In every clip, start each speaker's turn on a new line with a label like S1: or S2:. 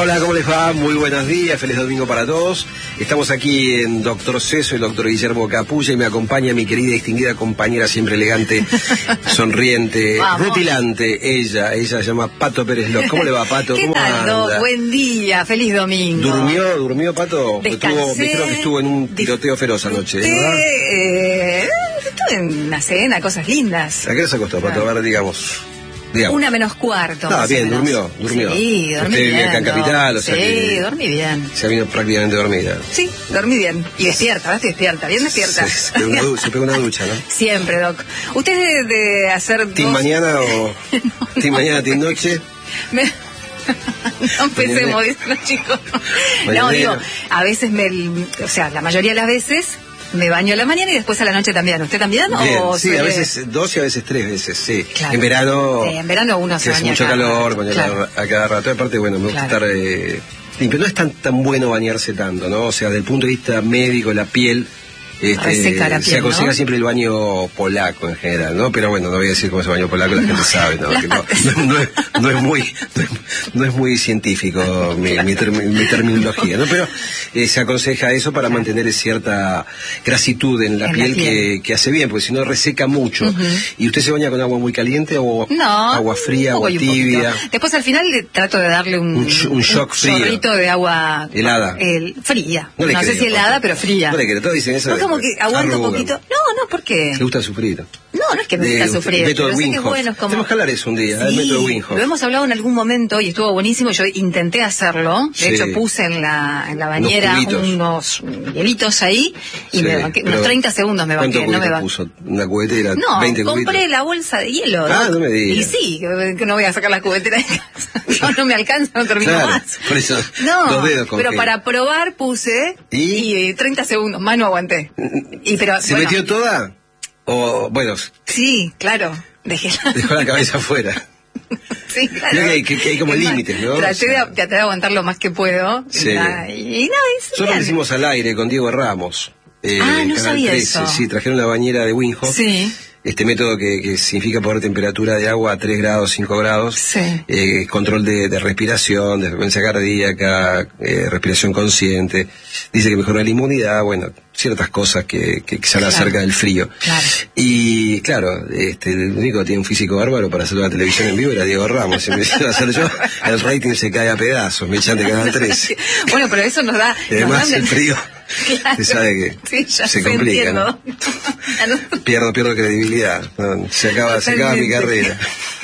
S1: Hola, ¿cómo les va? Muy buenos días, feliz domingo para todos. Estamos aquí en Doctor C, soy el doctor Guillermo Capulla y me acompaña mi querida y distinguida compañera, siempre elegante, sonriente, rutilante, ella se llama Pato Pérez López. ¿Cómo le va, Pato?
S2: ¿Qué tal, Doc? Buen día, feliz domingo.
S1: ¿Durmió, Pato? Me dijeron que estuvo en un tiroteo feroz anoche, ¿verdad?
S2: Estuve en una cena, cosas lindas.
S1: ¿A qué hora se acostó, Pato? A ver, digamos.
S2: 1:45.
S1: Ah, bien, durmió.
S2: Sí, dormí bien.
S1: Usted acá en Capital, o sea que
S2: dormí bien.
S1: Se ha venido prácticamente dormida.
S2: Sí, dormí bien. Y despierta, ahora estoy despierta, bien despierta.
S1: Se pega una ducha, ¿no?
S2: Siempre, Doc. ¿Usted es de hacer
S1: ¿Team mañana o team mañana, team noche?
S2: No empecemos, dicen los chicos. No, digo, a veces la mayoría de las veces me baño a la mañana y después a la noche también. ¿Usted también?
S1: Bien,
S2: ¿O
S1: sí,
S2: suele...
S1: a veces 2 y a veces 3 veces, sí.
S2: Claro.
S1: En verano
S2: uno se baña.
S1: Hace mucho calor, a cada rato. Aparte, bueno, me gusta estar limpio. No es tan bueno bañarse tanto, ¿no? O sea, desde el punto de vista médico, la piel...
S2: reseca la piel,
S1: se aconseja, ¿no? Siempre el baño polaco en general, ¿no? Pero bueno, no voy a decir cómo es el baño polaco, la gente sabe, ¿no? No es muy científico mi terminología, ¿no? Pero se aconseja eso para mantener cierta grasitud en la piel. Que hace bien, porque si no reseca mucho. ¿Y usted se baña con agua muy caliente o agua fría, agua tibia?
S2: Después al final trato de darle un
S1: shock frío,
S2: chorrito de agua helada. Fría. No sé si helada, pero fría.
S1: No le creo, todos dicen eso.
S2: Como que aguanta un poquito. No, ¿por qué?
S1: ¿Te gusta sufrir?
S2: No es que me gusta sufrir.
S1: El método Wim-Hof. Tenemos que hablar eso un día, el método Wim-Hof.
S2: Lo hemos hablado en algún momento y estuvo buenísimo. Yo intenté hacerlo. De hecho, puse en la bañera unos hielitos ahí y me banqué, unos 30 segundos me banqué.
S1: ¿Cuánto puso? ¿Una cubetera?
S2: No,
S1: 20
S2: compré
S1: cubitos.
S2: la bolsa de hielo.
S1: No me digas.
S2: Y sí, que no voy a sacar la cubetera de casa. No me alcanza, no termino más.
S1: Por eso,
S2: no,
S1: 2 dedos con
S2: pero
S1: gel.
S2: Para probar puse y 30 segundos más no aguanté.
S1: ¿Se metió toda? O, bueno...
S2: Sí, claro.
S1: Dejó la cabeza afuera.
S2: Sí, claro.
S1: Creo que hay como límites, ¿no?
S2: Traté de aguantar lo más que puedo.
S1: Sí.
S2: Nosotros
S1: lo hicimos al aire con Diego Ramos.
S2: No sabía
S1: 13,
S2: eso.
S1: Sí, trajeron la bañera de Wim-Hof.
S2: Sí.
S1: Este método que significa poner temperatura de agua a 3 grados, 5 grados, control de respiración, de frecuencia cardíaca, respiración consciente, dice que mejora la inmunidad, bueno, ciertas cosas que se hablan acerca del frío.
S2: Claro.
S1: Y claro, el único que tiene un físico bárbaro para hacer la televisión en vivo era Diego Ramos, si me hicieron hacer yo, el rating se cae a pedazos, me echan de Canal 13.
S2: Bueno, pero eso nos da...
S1: Además el frío...
S2: Claro.
S1: Se sabe que se complica, ¿no? Pierdo credibilidad, ¿no? Se acaba mi carrera.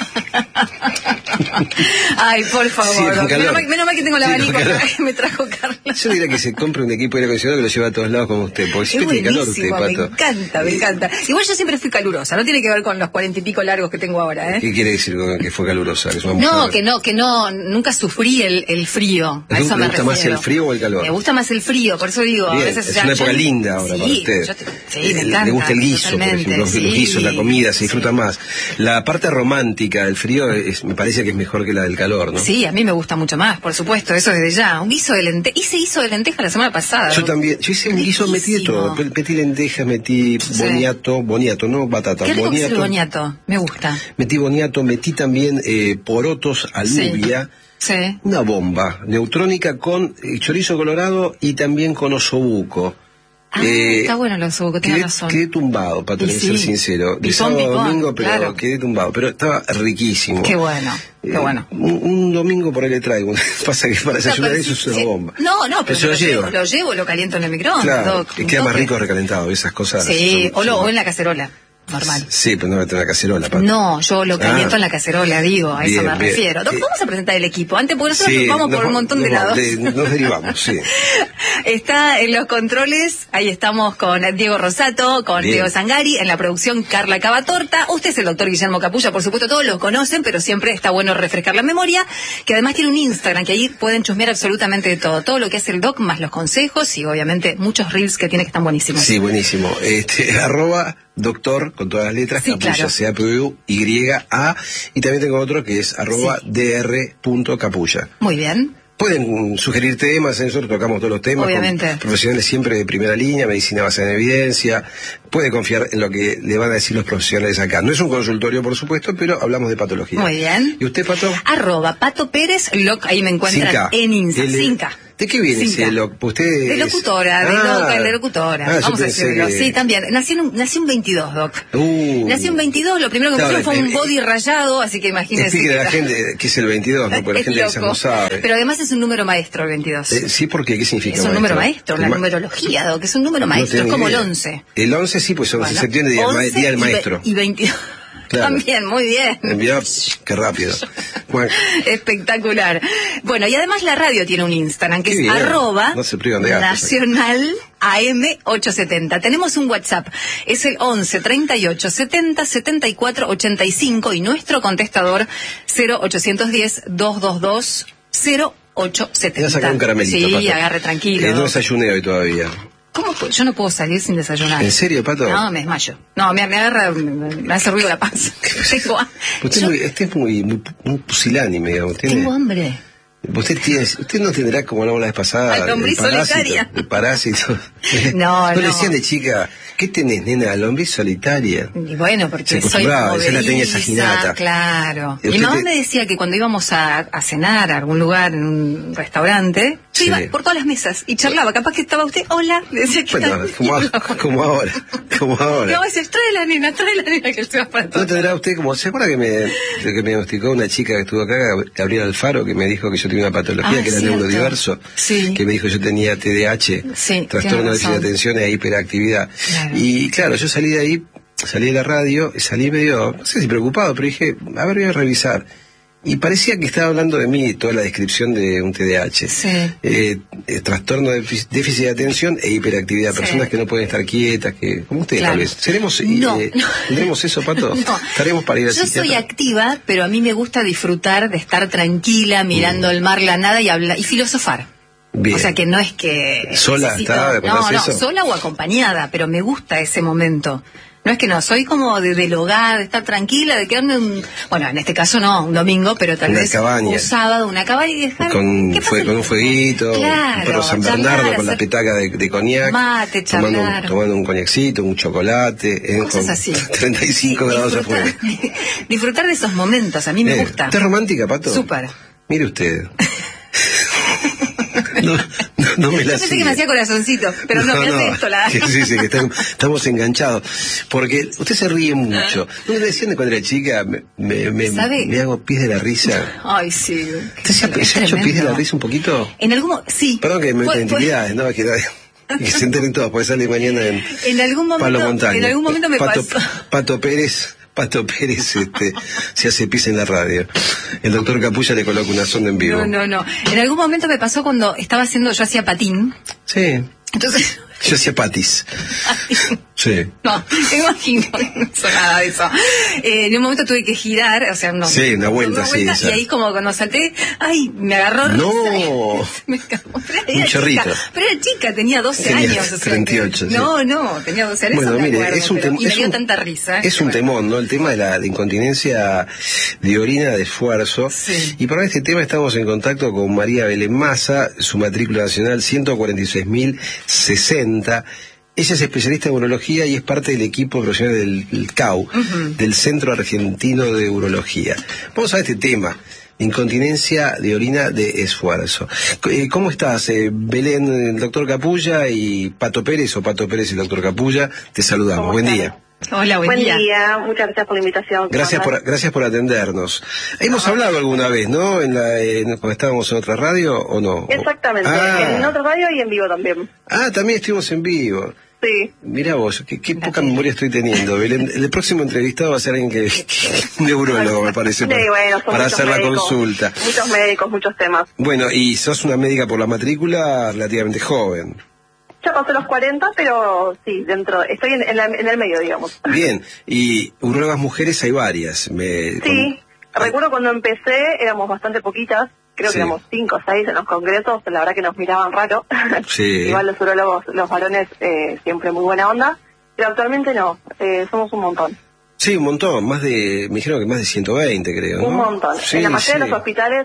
S2: Ay, por favor. Menos mal que tengo el abanico que me trajo Carla.
S1: Yo diría que se compre un equipo de aire acondicionado que lo lleva a todos lados como usted, porque siempre tiene calor usted, Pato.
S2: Me encanta. Igual yo siempre fui calurosa, no tiene que ver con los 40 y pico largos que tengo ahora, ¿eh?
S1: ¿Qué quiere decir con que fue calurosa?
S2: Que nunca sufrí el frío. A eso me refiero.
S1: ¿Te gusta más el frío o el calor?
S2: Me gusta más el frío, por eso digo.
S1: Bien, a veces es una época linda ahora para usted.
S2: Sí, me encanta.
S1: Le gusta el guiso, por ejemplo, los guisos, la comida, se disfruta más. La parte romántica del frío me parece que es mejor que la del calor, ¿no?
S2: Sí, a mí me gusta mucho más, por supuesto, eso desde ya. Un guiso de lenteja. Hice guiso de lenteja la semana pasada.
S1: Yo también. Yo hice un guiso, metí de todo. Metí lentejas, metí boniato, no batata.
S2: Qué rico es el boniato, me gusta.
S1: Metí boniato, metí también porotos, alubia.
S2: Sí.
S1: Una bomba neutrónica con chorizo colorado y también con osobuco.
S2: Está bueno el osobuco, tenés razón.
S1: Quedé tumbado, para ser sincero. De sábado a domingo, pero quedé tumbado. Pero estaba riquísimo.
S2: Qué bueno. Qué bueno.
S1: Un domingo por ahí le traigo. Pasa que para desayunar eso es una bomba.
S2: No, pero
S1: se
S2: lo llevo, lo caliento en el microondas.
S1: Claro, queda más rico recalentado, esas cosas.
S2: Sí, o en la cacerola. Normal.
S1: Sí, pero no va a tener la cacerola, Pato.
S2: No, yo lo caliento en la cacerola, digo, a eso me refiero. Vamos a presentar el equipo. Antes, porque nosotros vamos por un montón de lados.
S1: Nos derivamos, sí.
S2: Está en los controles, ahí estamos con Diego Rosato, con Diego Zangari, en la producción Carla Cavatorta. Usted es el doctor Guillermo Capulla, por supuesto, todos lo conocen, pero siempre está bueno refrescar la memoria, que además tiene un Instagram, que ahí pueden chusmear absolutamente de todo lo que hace el doc, más los consejos y obviamente muchos reels que tiene que están buenísimos.
S1: Sí, buenísimo. @doctor, con todas las letras, Capulla,
S2: claro.
S1: CAPUYA, y también tengo otro que es @dr.capulla.
S2: Muy bien.
S1: Pueden sugerir temas, nosotros tocamos todos los temas.
S2: Obviamente.
S1: Con profesionales siempre de primera línea, medicina basada en evidencia. Puede confiar en lo que le van a decir los profesionales acá. No es un consultorio, por supuesto, pero hablamos de patología.
S2: Muy bien.
S1: ¿Y usted, Pato?
S2: @Pato Pérez, ahí me encuentran en Insta. Cinca.
S1: ¿De qué viene ese loc? ¿Usted
S2: de locutora, de locutora. Vamos a decirlo. Que... Sí, también. Nací un 22, Doc. Nací un 22, lo primero que me pusieron fue un body rayado, así que imagínese.
S1: Explique a la gente que es el 22, ¿no? Porque la gente quizás no sabe.
S2: Pero además es un número maestro el 22.
S1: Sí, ¿por qué? ¿Qué significa?
S2: Es un número maestro, la numerología, Doc, es un número maestro, es como el 11.
S1: El 11 sí, pues 11 de septiembre, día del maestro.
S2: Y 22. Claro. También, muy bien.
S1: Envió, qué rápido. Bueno.
S2: Espectacular. Bueno, y además la radio tiene un Instagram que es @Nacional AM870. Tenemos un WhatsApp, es el 11 38 70 74 85 y nuestro contestador 0810 222 0870.
S1: Voy a sacar un caramelito.
S2: Sí,
S1: Pato.
S2: agarre tranquilo.
S1: No desayuné hoy todavía.
S2: ¿Cómo? Yo no puedo salir sin desayunar.
S1: ¿En serio, Pato?
S2: No, me desmayo. No, me agarra, me hace ruido la panza.
S1: Usted es muy pusilánime, digamos.
S2: Tengo hambre.
S1: Usted no tendrá, como hablamos la vez pasada,
S2: la lombriz solitaria.
S1: El parásito.
S2: No.
S1: Le decían de chica, ¿qué tenés, nena? La lombriz solitaria.
S2: Y bueno, porque soy
S1: movediza, la tenía esa ginata.
S2: Claro. Mi mamá me decía que cuando íbamos a cenar a algún lugar, en un restaurante, yo iba por todas las mesas y charlaba. Capaz que estaba usted, hola, le decía que
S1: bueno, como ahora.
S2: No, dice, trae la nena que se va para todo.
S1: ¿No tendrá usted como, se acuerda que me diagnosticó una chica que estuvo acá, Gabriela Alfaro, que me dijo que yo tenía una patología que era neurodiverso, que me dijo que yo tenía TDAH, trastorno de déficit de atención e hiperactividad. Claro. Y claro, yo salí de ahí, salí de la radio, y salí medio, no sé si preocupado, pero dije, a ver, voy a revisar. Y parecía que estaba hablando de mí toda la descripción de un TDAH. Trastorno de déficit de atención e hiperactividad. Personas que no pueden estar quietas, que como ustedes tal vez. ¿Tendremos eso, Pato?
S2: No.
S1: ¿Estaremos para ir al psiquiatra?
S2: Yo soy activa, pero a mí me gusta disfrutar de estar tranquila, mirando el mar, la nada y filosofar. Bien. O sea que no es que...
S1: ¿Sola está?
S2: No, sola o acompañada, pero me gusta ese momento. No es que no, soy como del hogar, de estar tranquila, de quedarme bueno, en este caso no, un domingo, pero tal vez un sábado, una cabaña y dejar...
S1: Con un fueguito,
S2: claro,
S1: un perro San Bernardo con la petaca de coñac,
S2: mate,
S1: tomando un coñacito, un chocolate,
S2: cosas así.
S1: 35 grados afuera.
S2: Disfrutar de esos momentos, a mí me gusta.
S1: ¿Usted es romántica, Pato?
S2: Súper.
S1: Mire usted. No me la
S2: pensé que me hacía corazoncito, pero no me hace esto
S1: Sí, que estamos enganchados. Porque usted se ríe mucho. ¿No me decían de cuando era chica? Me hago pis de la risa.
S2: Ay, sí.
S1: ¿Usted se ha hecho pis de la risa un poquito?
S2: Sí.
S1: Perdón que me meta intimidades, ¿no? Que se enteren todos, porque sale mañana
S2: en algún momento me pasó.
S1: Pato Pérez se hace pis en la radio. El doctor Capulla le coloca una sonda en vivo.
S2: No. En algún momento me pasó cuando yo hacía patín.
S1: Sí.
S2: Entonces...
S1: Yo hacía patis. Sí.
S2: No, me imagino, no hizo nada de eso. En un momento tuve que girar, o sea,
S1: Sí, una vuelta, sí.
S2: Y ahí como cuando salté, me agarró risa.
S1: No.
S2: Me escapó.
S1: Un chorrito.
S2: Pero era chica, tenía 12 años. O sea,
S1: 38, sí.
S2: No, tenía 12 años.
S1: Bueno, mire,
S2: y me dio tanta risa.
S1: Es un temón, ¿no? El tema de la incontinencia de orina de esfuerzo.
S2: Sí.
S1: Y para este tema estamos en contacto con María Belén Massa, su matrícula nacional 146.060. Ella es especialista en urología y es parte del equipo profesional del CAU, del Centro Argentino de Urología. Vamos a ver este tema, incontinencia de orina de esfuerzo. ¿Cómo estás, Belén, el doctor Capulla y Pato Pérez, o Pato Pérez y el doctor Capulla? Te saludamos. Buen día.
S2: Hola, buen día.
S3: Muchas gracias por la invitación.
S1: Gracias por atendernos. Hemos hablado alguna vez, ¿no? Cuando estábamos en otra radio, ¿o no?
S3: Exactamente, en otra radio y en vivo también.
S1: También estuvimos en vivo.
S3: Sí.
S1: Mirá vos, qué poca memoria estoy teniendo, Belén. El próximo entrevistado va a ser alguien un neurólogo, me parece, para hacer la consulta.
S3: Muchos médicos, muchos temas.
S1: Bueno, y sos una médica por la matrícula relativamente joven.
S3: Ya pasé los 40, pero sí, estoy en el medio, digamos.
S1: Bien, y urólogas mujeres hay varias.
S3: Recuerdo cuando empecé éramos bastante poquitas, creo que éramos 5 o 6 en los congresos, la verdad que nos miraban raro.
S1: Sí.
S3: Igual los urólogos, los varones, siempre muy buena onda, pero actualmente no, somos un montón.
S1: Sí, un montón, me dijeron que más de 120, creo, ¿no?
S3: Un montón.
S1: Sí,
S3: en la mayoría de los hospitales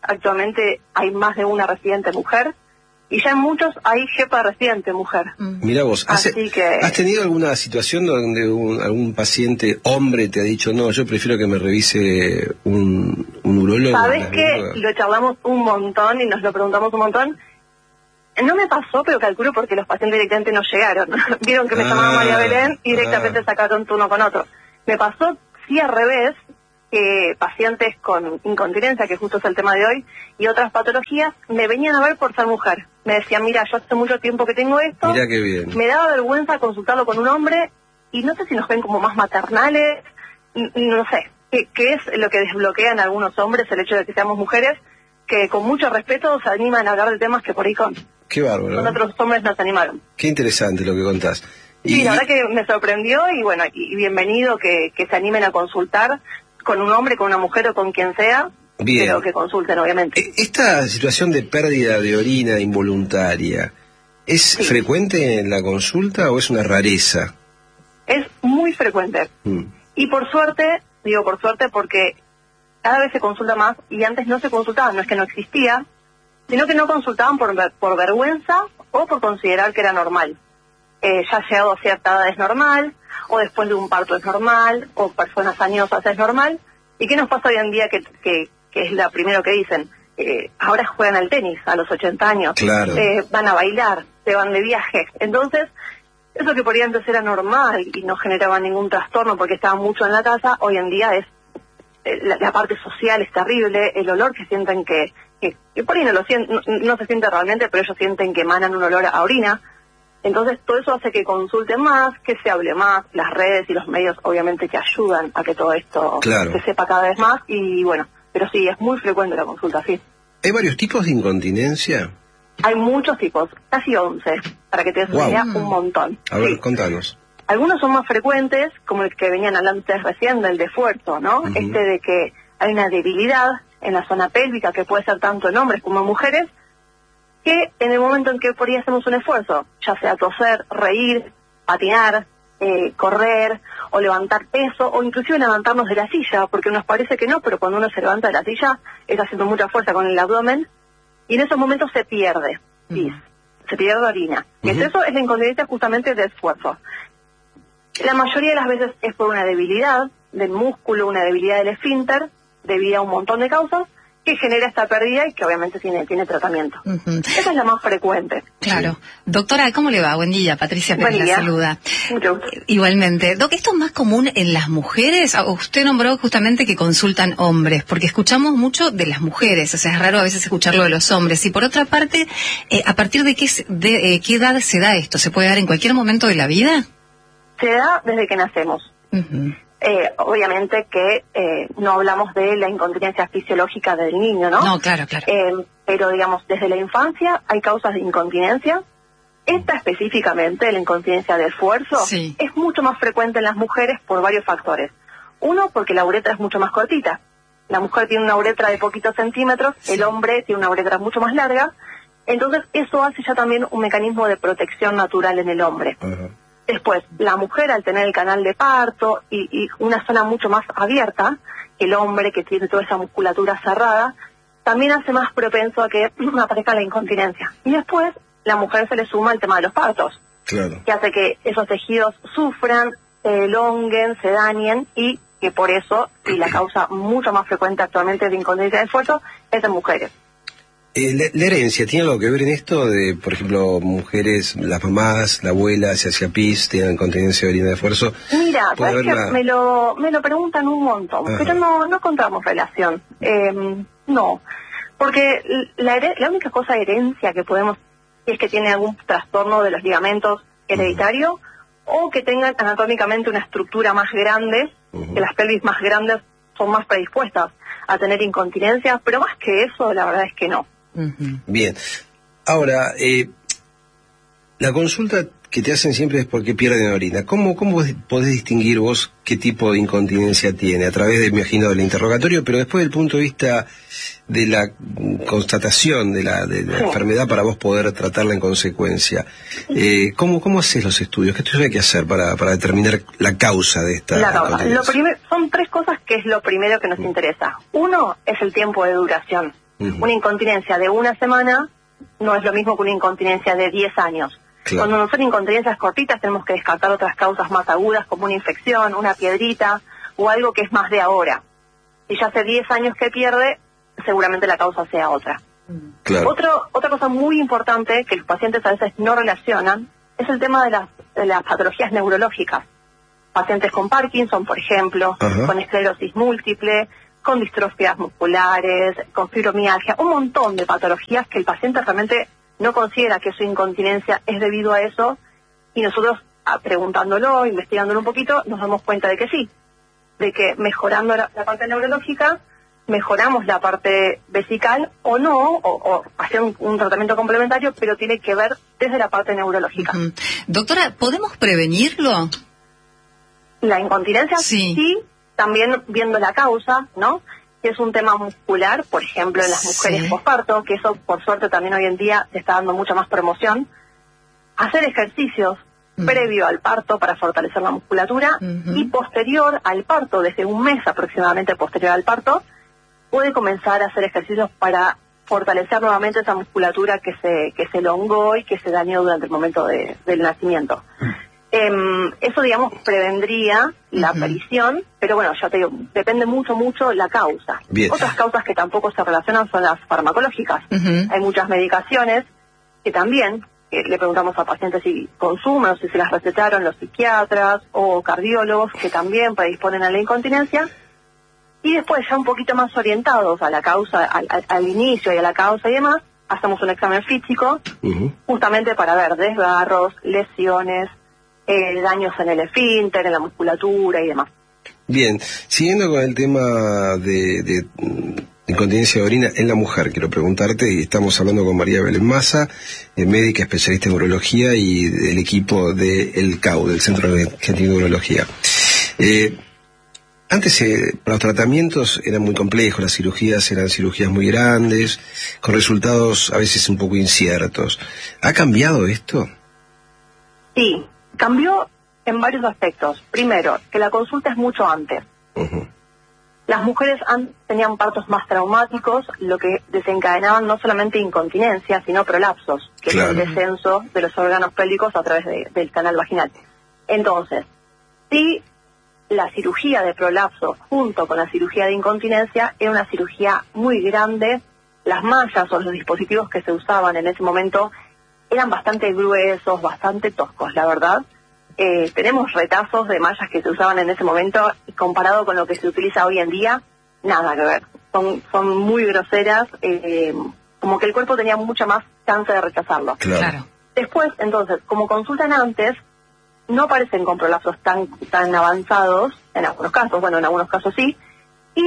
S3: actualmente hay más de una residente mujer, y ya en muchos hay jefa residente mujer.
S1: Mirá vos, ¿has tenido alguna situación donde algún paciente hombre te ha dicho, no, yo prefiero que me revise un urólogo?
S3: ¿Sabes qué? Lo charlamos un montón y nos lo preguntamos un montón. No me pasó, pero calculo porque los pacientes directamente no llegaron. Vieron que me llamaba María Belén y directamente sacaron turno con otro. Me pasó, sí, al revés, que pacientes con incontinencia, que justo es el tema de hoy, y otras patologías, me venían a ver por ser mujer. Me decían, mira, yo hace mucho tiempo que tengo esto.
S1: Mira qué bien.
S3: Me daba vergüenza consultarlo con un hombre, y no sé si nos ven como más maternales, no sé. ¿Qué es lo que desbloquea en algunos hombres el hecho de que seamos mujeres, que con mucho respeto se animan a hablar de temas que por ahí con otros hombres nos animaron?
S1: Qué interesante lo que contás.
S3: Sí, la verdad que me sorprendió, y bueno, y bienvenido que se animen a consultar con un hombre, con una mujer o con quien sea, pero que consulten, obviamente.
S1: ¿Esta situación de pérdida de orina involuntaria es frecuente en la consulta o es una rareza?
S3: Es muy frecuente. Y por suerte, digo por suerte porque cada vez se consulta más, y antes no se consultaba, no es que no existía, sino que no consultaban por vergüenza o por considerar que era normal. Ya llegado a cierta edad es normal, o después de un parto es normal, o personas añosas es normal. ¿Y qué nos pasa hoy en día que es lo primero que dicen? Ahora juegan al tenis a los 80 años,
S1: claro.
S3: Van a bailar, se van de viaje. Entonces, eso que por ahí antes era normal y no generaba ningún trastorno porque estaban mucho en la casa, hoy en día es la parte social es terrible, el olor que sienten que por ahí no se siente realmente, pero ellos sienten que emanan un olor a orina. Entonces todo eso hace que consulten más, que se hable más, las redes y los medios obviamente que ayudan a que todo esto se sepa cada vez más, y bueno, pero sí, es muy frecuente la consulta, sí.
S1: ¿Hay varios tipos de incontinencia?
S3: Hay muchos tipos, casi 11, para que te des una idea, un montón.
S1: A ver, contanos.
S3: Algunos son más frecuentes, como el que venían hablando ustedes recién, del de esfuerzo, ¿no? De que hay una debilidad en la zona pélvica, que puede ser tanto en hombres como en mujeres, que en el momento en que por ahí hacemos un esfuerzo, ya sea toser, reír, patinar, correr, o levantar peso, o inclusive levantarnos de la silla, porque nos parece que no, pero cuando uno se levanta de la silla, está haciendo mucha fuerza con el abdomen, y en esos momentos se pierde, se pierde orina. Y eso es la incontinencia justamente de esfuerzo. La mayoría de las veces es por una debilidad del músculo, una debilidad del esfínter, debido a un montón de causas, que genera esta pérdida y que obviamente tiene tratamiento. Esa es la más frecuente.
S2: Claro. Sí. Doctora, ¿cómo le va? Buen día. Patricia Pérez la saluda.
S3: Mucho gusto.
S2: Igualmente. Doc, ¿esto es más común en las mujeres? Usted nombró justamente que consultan hombres, porque escuchamos mucho de las mujeres, o sea, es raro a veces escucharlo de los hombres. Y por otra parte, ¿a partir de qué edad se da esto? ¿Se puede dar en cualquier momento de la vida?
S3: Se da desde que nacemos. Obviamente que no hablamos de la incontinencia fisiológica del niño, ¿no?
S2: No, claro.
S3: Pero digamos, desde la infancia hay causas de incontinencia. Esta específicamente, la incontinencia de esfuerzo, es mucho más frecuente en las mujeres por varios factores. Uno, porque la uretra es mucho más cortita. La mujer tiene una uretra de poquitos centímetros, el hombre tiene una uretra mucho más larga. Entonces eso hace ya también un mecanismo de protección natural en el hombre. Después, la mujer al tener el canal de parto y una zona mucho más abierta que el hombre, que tiene toda esa musculatura cerrada, también hace más propenso a que aparezca la incontinencia. Y después, la mujer se le suma el tema de los partos, que hace que esos tejidos sufran, se elonguen, se dañen, y que por eso, y la causa mucho más frecuente actualmente de incontinencia de esfuerzo, es en mujeres.
S1: ¿La herencia tiene algo que ver en esto de, por ejemplo, mujeres, las mamás, la abuela, se hacía pis, tienen incontinencia de orina de esfuerzo?
S3: Mira, sabes que me lo preguntan un montón, pero no encontramos relación. No, porque la única cosa de herencia que podemos es que tiene algún trastorno de los ligamentos hereditario, o que tengan anatómicamente una estructura más grande, que las pelvis más grandes son más predispuestas a tener incontinencia, pero más que eso, la verdad es que no.
S1: Bien. Ahora, la consulta que te hacen siempre es porque pierden orina. ¿Cómo podés distinguir vos qué tipo de incontinencia tiene? A través, me imagino, del interrogatorio, pero después del punto de vista de la constatación de la enfermedad para vos poder tratarla en consecuencia. ¿Cómo haces los estudios? ¿Qué estudios hay que hacer para determinar la causa de esta incontinencia?
S3: Son tres cosas que es lo primero que nos interesa. Uno es el tiempo de duración. Una incontinencia de una semana no es lo mismo que una incontinencia de 10 años. Claro. Cuando no son incontinencias cortitas tenemos que descartar otras causas más agudas como una infección, una piedrita o algo que es más de ahora. Si ya hace 10 años que pierde, seguramente la causa sea otra.
S1: Claro.
S3: Otra cosa muy importante que los pacientes a veces no relacionan es el tema de las patologías neurológicas. Pacientes con Parkinson, por ejemplo, con esclerosis múltiple, con distrofias musculares, con fibromialgia, un montón de patologías que el paciente realmente no considera que su incontinencia es debido a eso, y nosotros, preguntándolo, investigándolo un poquito, nos damos cuenta de que sí, de que mejorando la parte neurológica, mejoramos la parte vesical o no, o hacer un tratamiento complementario, pero tiene que ver desde la parte neurológica.
S2: Doctora, ¿podemos prevenirlo?
S3: La incontinencia, sí, también viendo la causa, ¿no? Que es un tema muscular, por ejemplo, en las mujeres posparto, que eso por suerte también hoy en día se está dando mucha más promoción. Hacer ejercicios previo al parto para fortalecer la musculatura y posterior al parto, desde un mes aproximadamente posterior al parto, puede comenzar a hacer ejercicios para fortalecer nuevamente esa musculatura que se elongó y que se dañó durante el momento del nacimiento. Eso, digamos, prevendría la aparición, pero bueno, ya te digo, depende mucho la causa.
S1: Bien.
S3: Otras causas que tampoco se relacionan son las farmacológicas. Hay muchas medicaciones que también le preguntamos a pacientes si consumen o si se las recetaron los psiquiatras o cardiólogos, que también predisponen a la incontinencia. Y después, ya un poquito más orientados a la causa, al inicio y a la causa y demás, hacemos un examen físico, justamente para ver desgarros, lesiones, daños en el esfínter, en la musculatura y demás.
S1: Bien, siguiendo con el tema de incontinencia de orina en la mujer, quiero preguntarte, y estamos hablando con María Belén Massa, médica especialista en urología y del equipo del CAU, del Centro Argentino de Urología. Antes los tratamientos eran muy complejos, las cirugías eran cirugías muy grandes, con resultados a veces un poco inciertos. ¿Ha cambiado esto?
S3: Sí, cambió en varios aspectos. Primero, que la consulta es mucho antes. Las mujeres tenían partos más traumáticos, lo que desencadenaban no solamente incontinencia, sino prolapsos, que es el descenso de los órganos pélvicos a través del canal vaginal. Entonces, sí, la cirugía de prolapso junto con la cirugía de incontinencia era una cirugía muy grande. Las mallas o los dispositivos que se usaban en ese momento eran bastante gruesos, bastante toscos, la verdad. Tenemos retazos de mallas que se usaban en ese momento y comparado con lo que se utiliza hoy en día, nada que ver. Son muy groseras, como que el cuerpo tenía mucha más chance de rechazarlo.
S1: Claro.
S3: Después, entonces, como consultan antes, no aparecen con prolapsos tan avanzados, en algunos casos, bueno, en algunos casos sí, y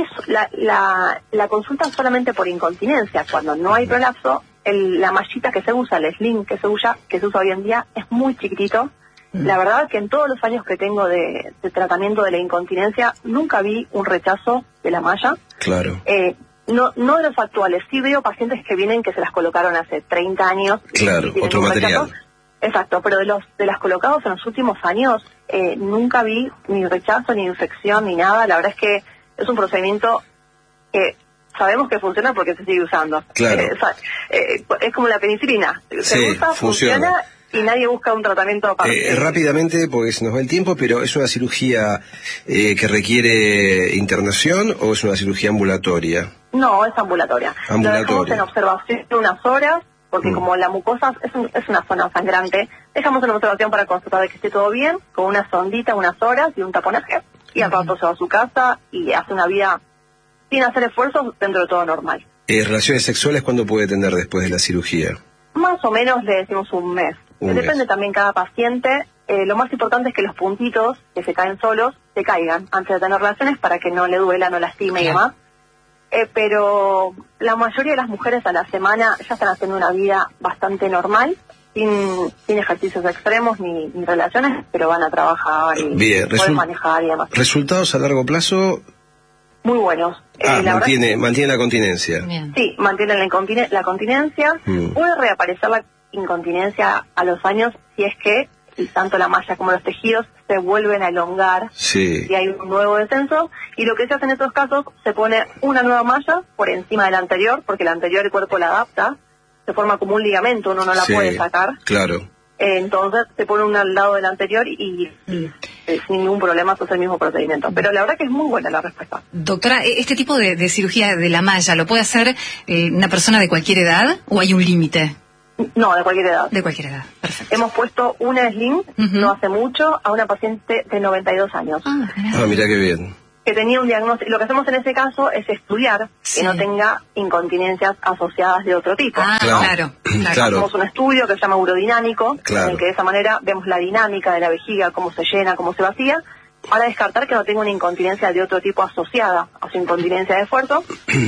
S3: la consulta solamente por incontinencia. Cuando no hay prolapso, la mallita que se usa, el sling que se usa hoy en día, es muy chiquitito. La verdad que en todos los años que tengo de tratamiento de la incontinencia, nunca vi un rechazo de la malla.
S1: Claro.
S3: No de los actuales, sí veo pacientes que vienen que se las colocaron hace 30 años.
S1: Claro, otro material.
S3: Rechazo. Exacto, pero de las colocados en los últimos años, nunca vi ni rechazo, ni infección, ni nada. La verdad es que es un procedimiento que sabemos que funciona porque se sigue usando.
S1: Claro.
S3: Es como la penicilina. Se usa, funciona y nadie busca un tratamiento aparte.
S1: Rápidamente, porque se nos va el tiempo, pero ¿es una cirugía que requiere internación o es una cirugía ambulatoria? No, es ambulatoria. Lo dejamos en observación unas horas, porque como la mucosa es una zona sangrante, dejamos en observación para constatar que esté todo bien, con una sondita, unas horas y un taponaje, y al rato se va a su casa y hace una vida sin hacer esfuerzos dentro de todo normal. ¿Relaciones sexuales cuándo puede tener después de la cirugía? Más o menos le decimos un mes. Depende también cada paciente. Lo más importante es que los puntitos que se caen solos se caigan antes de tener relaciones para que no le duela, no lastime y demás. Pero la mayoría de las mujeres a la semana ya están haciendo una vida bastante normal, sin ejercicios extremos ni relaciones, pero van a trabajar y pueden manejar y demás. ¿Resultados a largo plazo? Muy buenos. Mantiene la continencia. Bien. Sí, mantiene la continencia. Puede reaparecer la incontinencia a los años si es que tanto la malla como los tejidos
S3: se vuelven a elongar y hay un nuevo descenso, y lo que se hace en estos casos, se pone una nueva malla por encima de la anterior, porque la anterior el cuerpo la adapta, se forma como un ligamento, uno no la puede sacar.
S1: Claro.
S3: Entonces se pone una al lado de la anterior y sin ningún problema se hace el mismo procedimiento. Pero la verdad que es muy buena la respuesta.
S2: Doctora, ¿este tipo de cirugía de la malla lo puede hacer una persona de cualquier edad o hay un límite?
S3: No, de cualquier edad.
S2: De cualquier edad, perfecto.
S3: Hemos puesto una sling, no hace mucho, a una paciente de 92 años.
S1: Mira qué bien.
S3: Que tenía un diagnóstico. Lo que hacemos en ese caso es estudiar que no tenga incontinencias asociadas de otro tipo.
S2: Claro.
S3: Hacemos un estudio que se llama urodinámico, en el que de esa manera vemos la dinámica de la vejiga, cómo se llena, cómo se vacía, para descartar que no tenga una incontinencia de otro tipo asociada a su incontinencia de esfuerzo.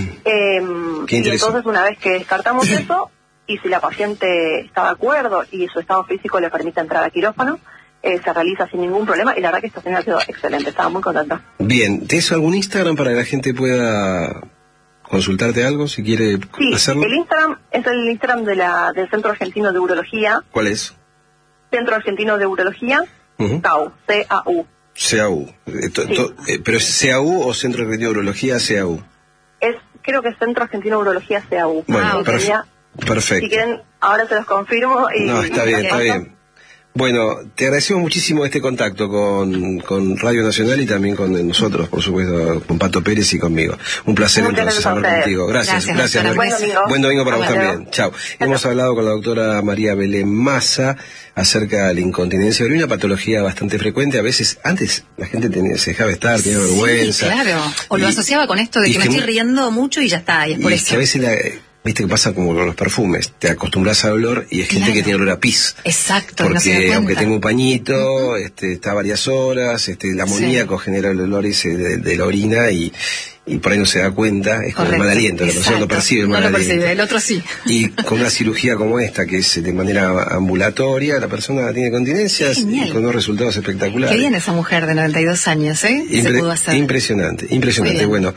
S3: Y entonces, una vez que descartamos eso, y si la paciente está de acuerdo y su estado físico le permite entrar a quirófano, se realiza sin ningún problema, y la verdad que esta señora quedó excelente, estaba muy contenta.
S1: Bien, ¿tienes algún Instagram para que la gente pueda consultarte algo si quiere hacerlo?
S3: El Instagram es el Instagram del Centro Argentino de Urología.
S1: ¿Cuál es?
S3: Centro Argentino de Urología, CAU, C-A-U.
S1: CAU. ¿Pero es CAU o Centro Argentino de Urología CAU?
S3: Creo que es Centro Argentino de Urología CAU.
S1: Bueno, perfecto.
S3: Si quieren, ahora se los confirmo.
S1: No, está bien. Bueno, te agradecemos muchísimo este contacto con Radio Nacional y también con nosotros, por supuesto, con Pato Pérez y conmigo. Un placer entonces hablar contigo. Gracias. Buen domingo para vos también. Chao. Hemos hablado con la doctora María Belén Massa acerca de la incontinencia urinaria, una patología bastante frecuente. A veces, antes la gente se dejaba estar, tenía vergüenza.
S2: Claro. O lo asociaba con esto de que me estoy riendo mucho y ya está, y es por eso.
S1: Que a veces viste que pasa como con los perfumes, te acostumbras al olor y es gente que tiene olor a pis.
S2: Exacto.
S1: Porque aunque tenga un pañito, está varias horas, el amoníaco genera el olor ese de la orina y por ahí no se da cuenta, es como el mal aliento, la persona lo percibe el mal aliento.
S2: Percibe, el otro sí.
S1: Y con una cirugía como esta, que es de manera ambulatoria, la persona tiene continencias y con unos resultados espectaculares.
S2: Qué bien esa mujer de 92 años, se pudo hacer.
S1: Impresionante. Bueno,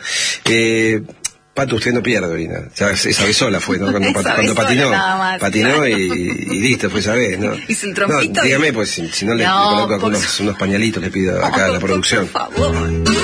S1: Pato, usted no pierde orina. Esa vez sola fue, ¿no? Cuando patinó y listo, fue esa vez, ¿no?
S2: ¿Hizo el trompito?
S1: No, dígame, pues si no le coloco unos pañalitos, le pido acá a la producción.
S2: Por favor.